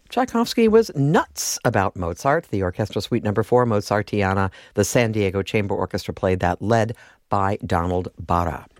Tchaikovsky was nuts about Mozart. The Orchestra Suite No. 4, Mozartiana, the San Diego Chamber Orchestra played that, led by Donald Barra.